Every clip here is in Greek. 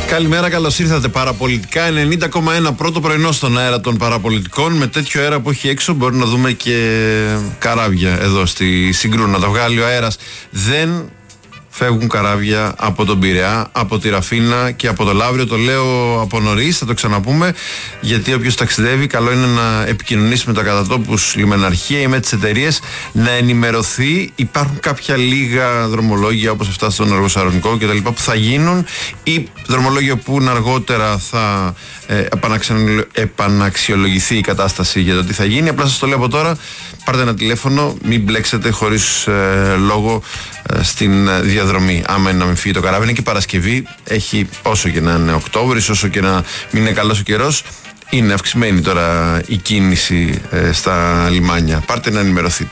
Καλημέρα, καλώς ήρθατε. Παραπολιτικά 90,1 πρώτο πρωινό στον αέρα των παραπολιτικών. Με τέτοιο αέρα που έχει έξω μπορεί να δούμε και καράβια εδώ στη Συγκρού. Τα βγάλει ο αέρας. Δεν φεύγουν καράβια από τον Πειραιά, από τη Ραφίνα και από το Λαύριο. Το λέω από νωρίς, θα το ξαναπούμε, γιατί όποιος ταξιδεύει, καλό είναι να επικοινωνήσει με τα κατατόπους λιμεναρχία ή με τις εταιρείες, να ενημερωθεί. Υπάρχουν κάποια λίγα δρομολόγια, όπως αυτά στον Αργοσαρονικό κτλ., που θα γίνουν, ή δρομολόγια που αργότερα θα επαναξιολογηθεί η κατάσταση για το τι θα γίνει. Απλά σας το λέω από τώρα, πάρτε ένα τηλέφωνο, μην μπλέξετε χωρίς λόγο στην διαδρομή. Άμα είναι να μην φύγει το καράβι, είναι και Παρασκευή, έχει όσο και να είναι Οκτώβρης, όσο και να μην είναι καλός ο καιρός, είναι αυξημένη τώρα η κίνηση στα λιμάνια. Πάρτε να ενημερωθείτε.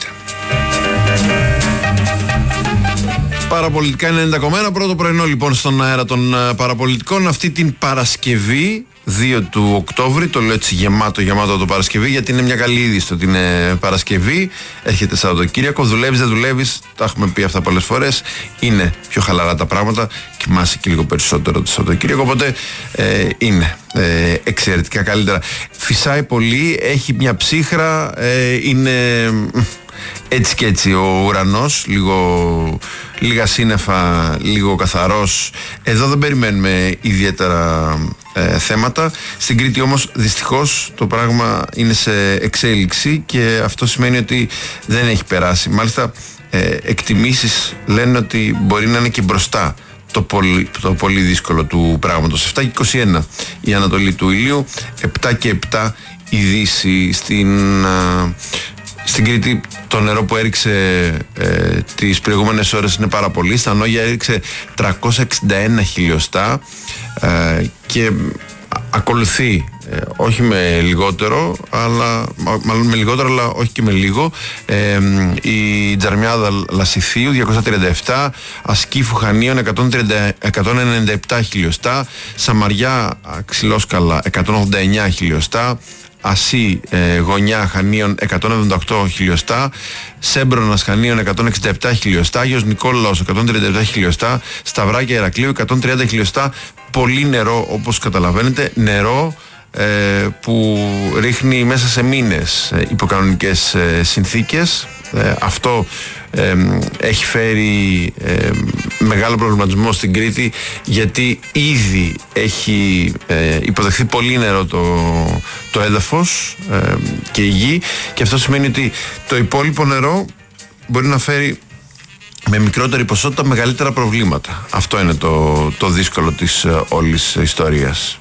Παραπολιτικά 90,1 πρώτο πρωινό λοιπόν στον αέρα των παραπολιτικών αυτή την Παρασκευή 2 του Οκτώβρη. Το λέω έτσι γεμάτο το Παρασκευή, γιατί είναι μια καλή είδηση ότι είναι Παρασκευή. Έρχεται Σαββατοκύριακο, δουλεύεις, δεν δουλεύεις, τα έχουμε πει αυτά πολλές φορές. Είναι πιο χαλαρά τα πράγματα, κοιμάσαι και λίγο περισσότερο το Σαββατοκύριακο, οπότε είναι εξαιρετικά καλύτερα. Φυσάει πολύ, έχει μια ψύχρα, είναι έτσι και έτσι ο ουρανός, λίγα σύννεφα, λίγο καθαρός. Εδώ δεν περιμένουμε ιδιαίτερα θέματα. Στην Κρήτη όμως δυστυχώς το πράγμα είναι σε εξέλιξη και αυτό σημαίνει ότι δεν έχει περάσει. Μάλιστα εκτιμήσεις λένε ότι μπορεί να είναι και μπροστά το πολύ δύσκολο του πράγματος. 7 και 21 η Ανατολή του ηλίου, 7 και 7 η Δύση. Στην Κρήτη το νερό που έριξε τις προηγούμενες ώρες είναι πάρα πολύ. Στα Νόγια έριξε 361 χιλιοστά και ακολουθεί όχι με λιγότερο, μάλλον με λιγότερο, αλλά όχι και με λίγο, η Τζαρμιάδα Λασιθίου 237, Ασκήφου Χανίων 197 χιλιοστά, Σαμαριά Ξυλόσκαλα 189 χιλιοστά, Ασί Γωνιά Χανίων 178 χιλιοστά, Σέμπρονας Χανίων 167 χιλιοστά, Άγιος Νικόλαος 137 χιλιοστά, Σταυράκια Ηρακλείου 130 χιλιοστά. Πολύ νερό, όπως καταλαβαίνετε, νερό που ρίχνει μέσα σε μήνες υποκανονικές συνθήκες. Αυτό έχει φέρει μεγάλο προβληματισμό στην Κρήτη, γιατί ήδη έχει υποδεχθεί πολύ νερό το έδαφος και η γη, και αυτό σημαίνει ότι το υπόλοιπο νερό μπορεί να φέρει με μικρότερη ποσότητα μεγαλύτερα προβλήματα. Αυτό είναι το δύσκολο της όλης ιστορίας.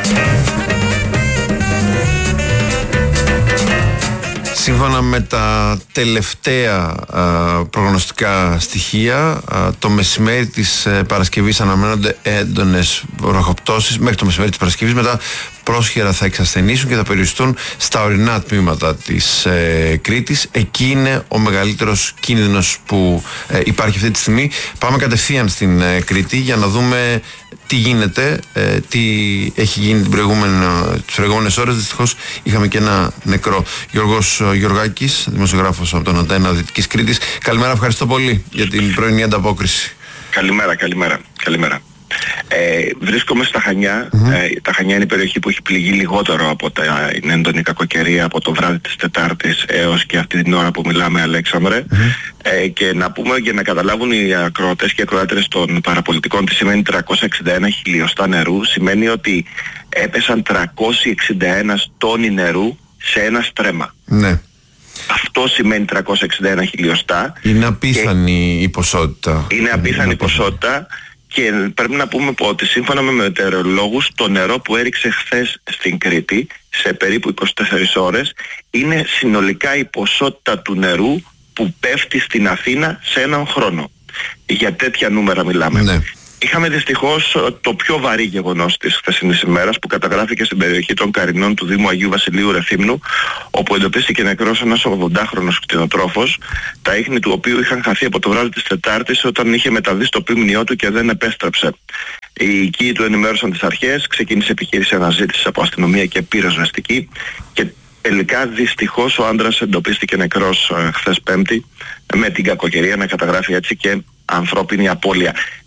Σύμφωνα με τα τελευταία προγνωστικά στοιχεία, το μεσημέρι της Παρασκευής αναμένονται έντονες βροχοπτώσεις μέχρι το μεσημέρι της Παρασκευής. Μετά πρόσχερα θα εξασθενήσουν και θα περιοριστούν στα ορεινά τμήματα της Κρήτης. Εκεί είναι ο μεγαλύτερος κίνδυνος που υπάρχει αυτή τη στιγμή. Πάμε κατευθείαν στην Κρήτη για να δούμε τι γίνεται, τι έχει γίνει τις προηγούμενες ώρες. Δυστυχώς είχαμε και ένα νεκρό. Γιώργος Γιωργάκης, δημοσιογράφος από τον Αντένα Δυτικής Κρήτης. Καλημέρα, ευχαριστώ πολύ για την πρωινή ανταπόκριση. Καλημέρα. Βρίσκομαι στα Χανιά. Τα Χανιά είναι η περιοχή που έχει πληγεί λιγότερο από την έντονη κακοκαιρία από το βράδυ της Τετάρτης έως και αυτή την ώρα που μιλάμε, Αλέξανδρε. Και να πούμε, για να καταλάβουν οι ακροατές και οι ακροάτερες των παραπολιτικών, τι σημαίνει 361 χιλιοστά νερού. Σημαίνει ότι έπεσαν 361 τόνοι νερού σε ένα στρέμμα. Ναι. Αυτό σημαίνει 361 χιλιοστά. Είναι απίθανη η ποσότητα. Είναι απίθανη ποσότητα. Και πρέπει να πούμε ότι σύμφωνα με μετεωρολόγους, το νερό που έριξε χθες στην Κρήτη σε περίπου 24 ώρες είναι συνολικά η ποσότητα του νερού που πέφτει στην Αθήνα σε έναν χρόνο. Για τέτοια νούμερα μιλάμε. Ναι. Είχαμε δυστυχώς το πιο βαρύ γεγονός της χθεσινής ημέρας, που καταγράφηκε στην περιοχή των Καρινών του Δήμου Αγίου Βασιλείου Ρεθύμνου, όπου εντοπίστηκε νεκρός ένας 80χρονος κτηνοτρόφος, τα ίχνη του οποίου είχαν χαθεί από το βράδυ της Τετάρτης όταν είχε μεταβεί στο ποιμνιό του και δεν επέστρεψε. Οι οικοί του ενημέρωσαν τις αρχές, ξεκίνησε επιχείρηση αναζήτησης από αστυνομία και πυροσβεστική, και τελικά δυστυχώς ο άντρας εντοπίστηκε νεκρός χθες Πέμπτη, με την κακοκαιρία να καταγράφει έτσι και ανθρώπινη απώλεια.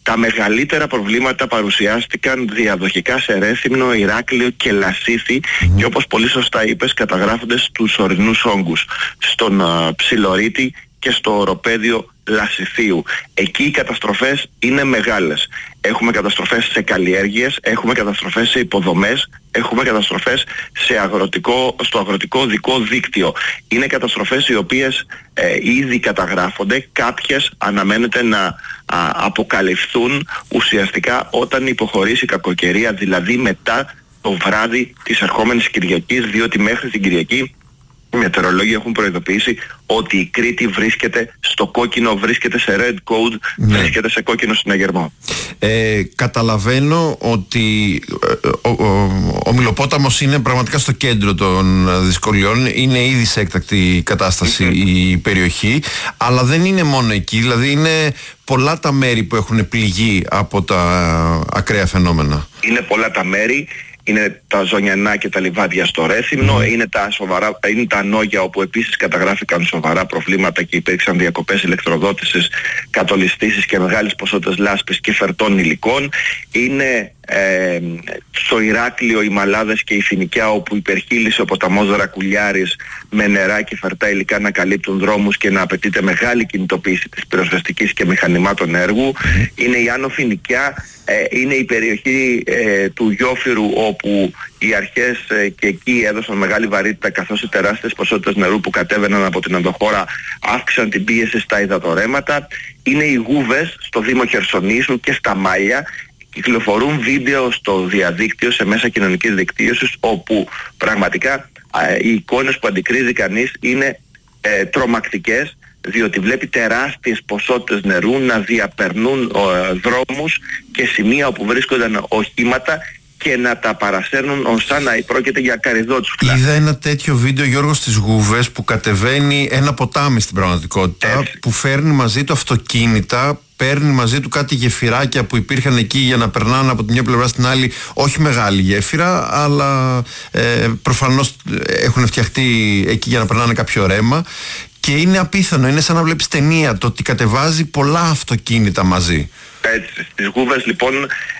Τα μεγαλύτερα προβλήματα παρουσιάστηκαν διαδοχικά σε Ρέθυμνο, Ηράκλειο και Λασίθι και όπως πολύ σωστά είπες καταγράφονται στους ορεινούς όγκους, στον Ψιλορίτη και στο οροπέδιο Λασιθίου. Εκεί οι καταστροφές είναι μεγάλες. Έχουμε καταστροφές σε καλλιέργειες, έχουμε καταστροφές σε υποδομές, έχουμε καταστροφές στο αγροτικό οδικό δίκτυο. Είναι καταστροφές οι οποίες ήδη καταγράφονται, κάποιες αναμένεται να αποκαλυφθούν ουσιαστικά όταν υποχωρήσει η κακοκαιρία, δηλαδή μετά το βράδυ της ερχόμενης Κυριακής, διότι μέχρι την Κυριακή οι μετεωρολόγοι έχουν προειδοποιήσει ότι η Κρήτη βρίσκεται στο κόκκινο, βρίσκεται σε red code, βρίσκεται σε κόκκινο συναγερμό. Καταλαβαίνω ότι ο Μυλοπόταμος είναι πραγματικά στο κέντρο των δυσκολιών, είναι ήδη σε έκτακτη κατάσταση η περιοχή, αλλά δεν είναι μόνο εκεί, δηλαδή είναι πολλά τα μέρη που έχουν πληγεί από τα ακραία φαινόμενα. Είναι πολλά τα μέρη. Είναι τα Ζωνιανά και τα Λιβάδια στο Ρέθυμνο, είναι τα Νόγια όπου επίσης καταγράφηκαν σοβαρά προβλήματα και υπήρξαν διακοπές ηλεκτροδότησης, κατολιστήσεις και μεγάλες ποσότητες λάσπης και φερτών υλικών. Είναι στο Ηράκλειο οι Μαλάδες και η Φοινικιά όπου υπερχείλησε ο ποταμός Δρακουλιάρης με νερά και φερτά υλικά να καλύπτουν δρόμους και να απαιτείται μεγάλη κινητοποίηση της πυροσβεστικής και μηχανημάτων έργου. Είναι η Άνω Φοινικιά, είναι η περιοχή του Γιόφυρου όπου οι αρχές και εκεί έδωσαν μεγάλη βαρύτητα καθώς οι τεράστιες ποσότητες νερού που κατέβαιναν από την ενδοχώρα αύξησαν την πίεση στα υδατορρέματα. Είναι οι Γούβες στο Δήμο Χερσονήσου και στα Μάλια. Κυκλοφορούν βίντεο στο διαδίκτυο, σε μέσα κοινωνικής δικτύωσης, όπου πραγματικά οι εικόνες που αντικρίζει κανείς είναι τρομακτικές, διότι βλέπει τεράστιες ποσότητες νερού να διαπερνούν δρόμους και σημεία όπου βρίσκονταν οχήματα και να τα παρασέρνουν ως σαν να πρόκειται για καρυδότσουφλα. Είδα ένα τέτοιο βίντεο, Γιώργο, στις Γούβες που κατεβαίνει ένα ποτάμι στην πραγματικότητα, που φέρνει μαζί του αυτοκίνητα, παίρνει μαζί του κάτι γεφυράκια που υπήρχαν εκεί για να περνάνε από τη μια πλευρά στην άλλη, όχι μεγάλη γέφυρα, αλλά προφανώς έχουν φτιαχτεί εκεί για να περνάνε κάποιο ρέμα. Και είναι απίθανο, είναι σαν να βλέπεις ταινία το ότι κατεβάζει πολλά αυτοκίνητα μαζί. Έτσι, στις Γούβες λοιπόν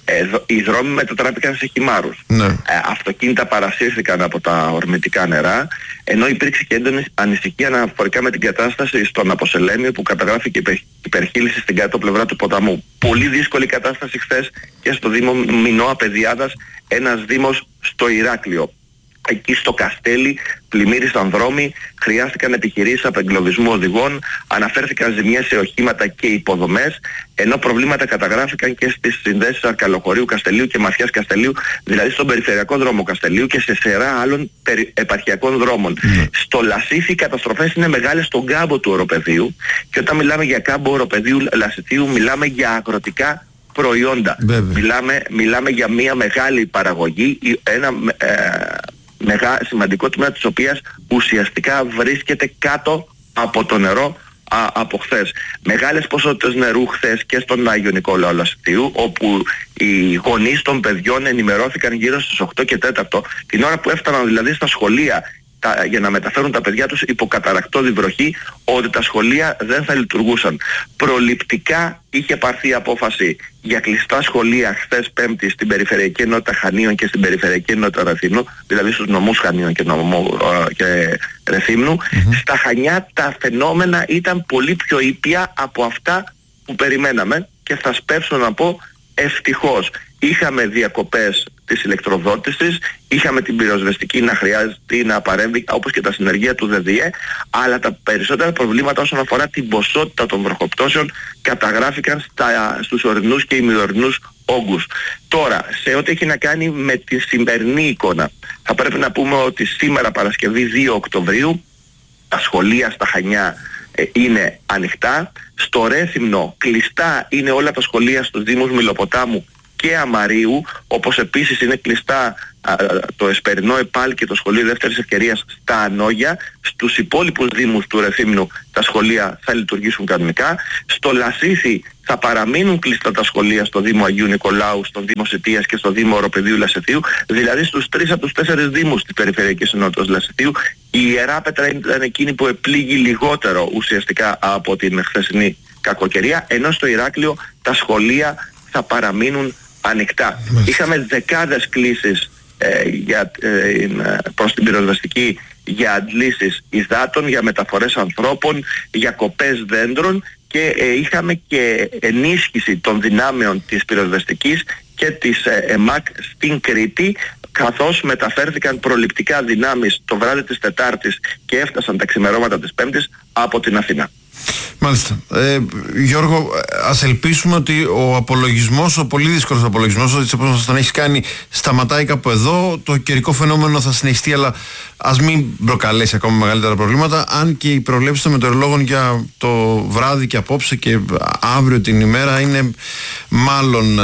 οι δρόμοι μετατράπηκαν σε χυμάρους. Αυτοκίνητα παρασύρθηκαν από τα ορμητικά νερά, ενώ υπήρξε και έντονη ανησυχία αναφορικά με την κατάσταση στον Αποσελέμιο που καταγράφηκε υπερχείληση στην κάτω πλευρά του ποταμού. Πολύ δύσκολη κατάσταση χθες και στο Δήμο Μινώα Παιδιάδας, ένας δήμος στο Ηράκλειο. Εκεί στο Καστέλι πλημμύρισαν δρόμοι, χρειάστηκαν επιχειρήσεις απεγκλωβισμού οδηγών, αναφέρθηκαν ζημιές σε οχήματα και υποδομές, ενώ προβλήματα καταγράφηκαν και στις συνδέσεις Αρκαλοχωρίου Καστελίου και Μαθιάς Καστελίου, δηλαδή στον περιφερειακό δρόμο Καστελίου και σε σειρά άλλων επαρχιακών δρόμων. Στο Λασίθι οι καταστροφές είναι μεγάλες στον κάμπο του οροπεδίου, και όταν μιλάμε για κάμπο οροπεδίου Λασιθίου μιλάμε για αγροτικά προϊόντα. Μιλάμε για μια μεγάλη παραγωγή, ένα σημαντικό τμήμα της οποίας ουσιαστικά βρίσκεται κάτω από το νερό από χθες. Μεγάλες ποσότητες νερού χθες και στον Άγιο Νικόλαο Λασιθίου, όπου οι γονείς των παιδιών ενημερώθηκαν γύρω στις 8 και 4, την ώρα που έφταναν δηλαδή στα σχολεία για να μεταφέρουν τα παιδιά τους υπό καταρρακτώδη βροχή, ότι τα σχολεία δεν θα λειτουργούσαν. Προληπτικά είχε πάρθει απόφαση για κλειστά σχολεία χθες Πέμπτη στην Περιφερειακή Ενότητα Χανίων και στην Περιφερειακή Ενότητα Ρεθύμνου, δηλαδή στους νομούς Χανίων και Ρεθύμνου. Στα Χανιά τα φαινόμενα ήταν πολύ πιο ήπια από αυτά που περιμέναμε και θα σπεύσω να πω ευτυχώς. Είχαμε διακοπές της ηλεκτροδότησης, είχαμε την πυροσβεστική να χρειάζεται να παρέμβει, όπως και τα συνεργεία του ΔΔΕ, αλλά τα περισσότερα προβλήματα όσον αφορά την ποσότητα των βροχοπτώσεων καταγράφηκαν στους ορεινούς και ημιορεινούς όγκους. Τώρα, σε ό,τι έχει να κάνει με τη σημερινή εικόνα, θα πρέπει να πούμε ότι σήμερα Παρασκευή 2 Οκτωβρίου τα σχολεία στα Χανιά είναι ανοιχτά. Στο Ρέθυμνο κλειστά είναι όλα τα σχολεία στους Δήμους Μυλοποτάμου και Αμαρίου, όπως επίσης είναι κλειστά το Εσπερινό ΕΠΑΛ και το Σχολείο Δεύτερης Ευκαιρίας στα Ανόγια. Στους υπόλοιπους δήμους του Ρεθύμνου τα σχολεία θα λειτουργήσουν κανονικά. Στο Λασίθι θα παραμείνουν κλειστά τα σχολεία στο Δήμο Αγίου Νικολάου, στον Δήμο Σιτίας και στο Δήμο Οροπεδίου Λασιθίου, δηλαδή στους 3 από τους 4 δήμους της Περιφερειακής Ενότητας Λασιθίου. Η Ιεράπετρα ήταν εκείνη που επλήγει λιγότερο ουσιαστικά από την χθεσινή κακοκαιρία, ενώ στο Ηράκλειο τα σχολεία θα παραμείνουν ανοιχτά. Είχαμε δεκάδες κλήσεις προς την πυροσβεστική για αντλήσεις υδάτων, για μεταφορές ανθρώπων, για κοπές δέντρων και είχαμε και ενίσχυση των δυνάμεων της πυροσβεστικής και της ΕΜΑΚ στην Κρήτη, καθώς μεταφέρθηκαν προληπτικά δυνάμεις το βράδυ της Τετάρτης και έφτασαν τα ξημερώματα της Πέμπτης από την Αθήνα. Μάλιστα. Γιώργο, ας ελπίσουμε ότι ο απολογισμός, ο πολύ δύσκολος απολογισμός, όπως μας τον έχεις κάνει, σταματάει κάπου εδώ. Το καιρικό φαινόμενο θα συνεχιστεί, αλλά ας μην προκαλέσει ακόμα μεγαλύτερα προβλήματα. Αν και οι προβλέψεις των μετεωρολόγων για το βράδυ και απόψε και αύριο την ημέρα είναι μάλλον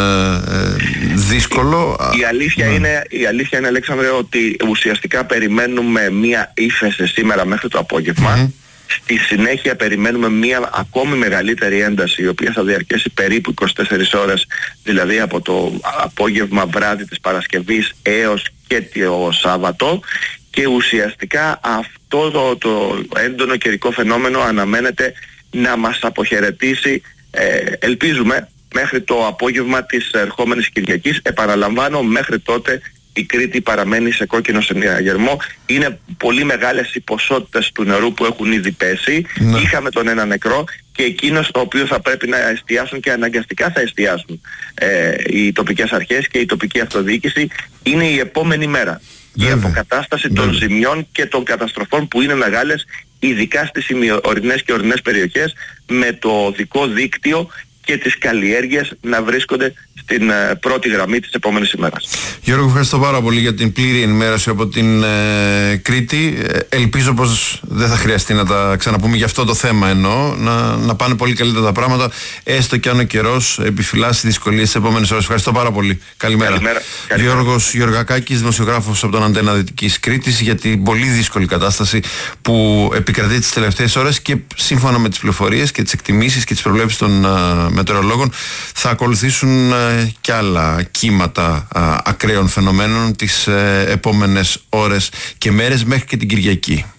δύσκολο. Η αλήθεια είναι, Αλέξανδρε, ότι ουσιαστικά περιμένουμε μία ύφεση σήμερα μέχρι το απόγευμα. Στη συνέχεια περιμένουμε μία ακόμη μεγαλύτερη ένταση, η οποία θα διαρκέσει περίπου 24 ώρες, δηλαδή από το απόγευμα βράδυ της Παρασκευής έως και το Σάββατο, και ουσιαστικά αυτό το έντονο καιρικό φαινόμενο αναμένεται να μας αποχαιρετήσει, ελπίζουμε, μέχρι το απόγευμα της ερχόμενης Κυριακής. Επαναλαμβάνω, μέχρι τότε η Κρήτη παραμένει σε κόκκινο συναγερμό. Είναι πολύ μεγάλες οι ποσότητες του νερού που έχουν ήδη πέσει. Είχαμε τον ένα νεκρό, και εκείνος το οποίο θα πρέπει να εστιάσουν και αναγκαστικά θα εστιάσουν οι τοπικές αρχές και η τοπική αυτοδιοίκηση είναι η επόμενη μέρα. Η αποκατάσταση των ζημιών και των καταστροφών που είναι μεγάλες, ειδικά στις ημιορεινές και ορεινές περιοχές, με το οδικό δίκτυο και τις καλλιέργειες να βρίσκονται στην πρώτη γραμμή της επόμενης ημέρας. Γιώργο, ευχαριστώ πάρα πολύ για την πλήρη ενημέρωση από την Κρήτη. Ελπίζω πως δεν θα χρειαστεί να τα ξαναπούμε για αυτό το θέμα, να πάνε πολύ καλύτερα τα πράγματα, έστω και αν ο καιρός επιφυλάσσει δυσκολίες τις επόμενες ώρες. Ευχαριστώ πάρα πολύ. Καλημέρα. Γιώργος Γεωργακάκης, δημοσιογράφος από τον Αντένα Δυτικής Κρήτης, για την πολύ δύσκολη κατάσταση που επικρατεί τις τελευταίες ώρες, και σύμφωνα με τις πληροφορίες και τις εκτιμήσεις και τις προβλέψεις των μετεωρολόγων θα ακολουθήσουν και άλλα κύματα ακραίων φαινομένων τις επόμενες ώρες και μέρες μέχρι και την Κυριακή.